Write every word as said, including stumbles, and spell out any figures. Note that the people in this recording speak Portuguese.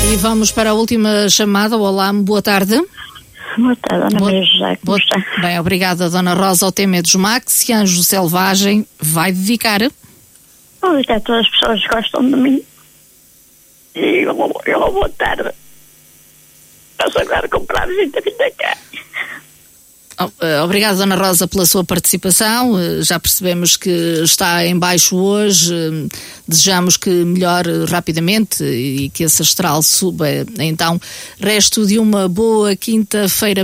E vamos para a última chamada. Olá, boa tarde. Boa tarde, Ana Boa, Maria José, como boa, está? Bem, obrigada, Dona Rosa. O tema é dos Max e Anjo Selvagem vai dedicar? Vou dedicar a todas as pessoas que gostam de mim. E uma, uma boa tarde. Posso agora comprar visita vinda cá. Obrigada, Dona Rosa, pela sua participação. Já percebemos que está em baixo hoje. Desejamos que melhore rapidamente e que esse astral suba. Então, resto de uma boa quinta-feira.